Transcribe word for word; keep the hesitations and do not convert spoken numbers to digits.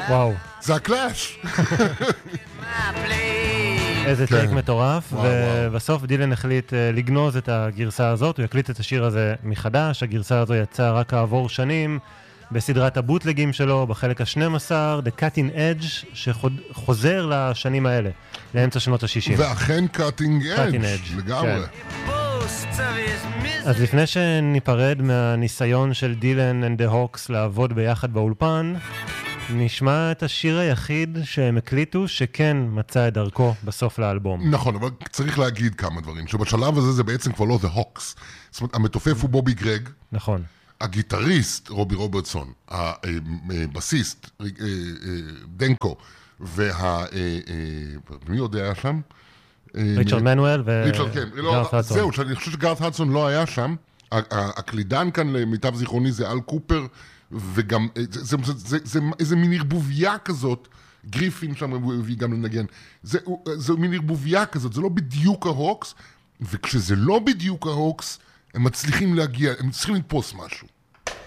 וואו. זה הקלאש. איזה טייק מטורף, ובסוף דילן החליט לגנוז את הגרסה הזאת, הוא יקליט את השיר הזה מחדש, הגרסה הזו יצאה רק כעבור שנים, בסדרת הבוטלגים שלו, בחלק ה-שנים עשר, The Cutting Edge, שחוזר לשנים האלה, לאמצע שנות ה-שישים. ואכן Cutting Edge, לגמרי. אז לפני שניפרד מהניסיון של דילן and the Hawks לעבוד ביחד באולפן, נשמע את השיר היחיד שהם הקליטו שכן מצא את דרכו בסוף לאלבום. נכון, אבל צריך להגיד כמה דברים, שבשלב הזה זה בעצם כבר לא The Hawks. זאת אומרת, המתופף הוא בובי גרג. נכון. הגיטריסט רובי רוברטסון, הבסיסט דנקו, וה... מי יודע היה שם? ריצ'רד מנואל וגארת הדסון. זהו, אני חושב שגארת הדסון לא היה שם. הקלידן כאן למיטב זיכרוני זה אל קופר, וגם זה, זה, זה, זה איזה מין ערבוביה כזאת, גריפין שם הוא הביא גם לנגן, זה, זה מין ערבוביה כזאת, זה לא בדיוק ההוקס, וכשזה לא בדיוק ההוקס, הם מצליחים להגיע, הם צריכים לתפוס משהו.